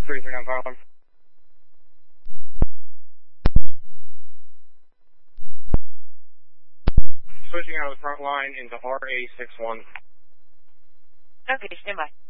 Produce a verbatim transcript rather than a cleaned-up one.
three three nine five one. Switching out of the front line into R A six one. Okay, stand by.